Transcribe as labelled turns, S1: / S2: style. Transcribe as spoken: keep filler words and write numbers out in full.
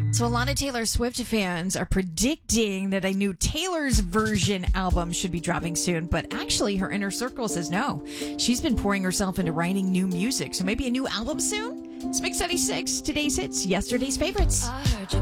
S1: So a lot of Taylor Swift fans are predicting that a new Taylor's version album should be dropping soon, but actually her inner circle says no. She's been pouring herself into writing new music, so maybe a new album soon? It's Mix ninety-six, today's hits, yesterday's favorites.
S2: I heard you